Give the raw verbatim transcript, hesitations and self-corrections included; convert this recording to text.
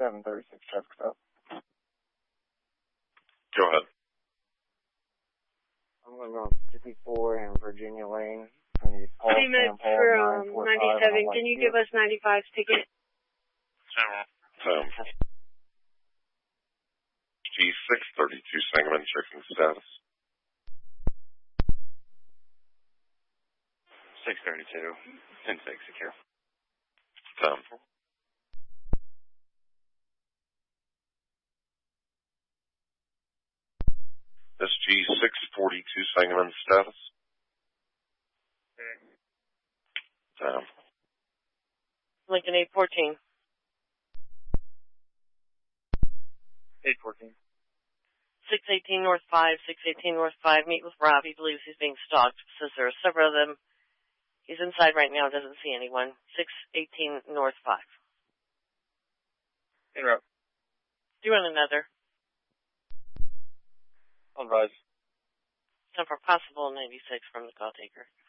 seven thirty-six traffic stop. Go ahead. I'm going to go on fifty-four and Virginia Lane. Hey, Mitch, for um, ninety-seven, can you give us ninety-five's ticket? Sam. G six thirty-two Sangamon, checking status. six thirty-two, ten six secure. Sam. S G six forty-two Sangamon, status. Sam. Lincoln eight fourteen. eight fourteen. six eighteen North five, six eighteen North five, meet with Rob. He believes he's being stalked. Says there are several of them. He's inside right now, doesn't see anyone. six eighteen North five. En route. Do you want another? On rise. Time for possible ninety-six from the call taker.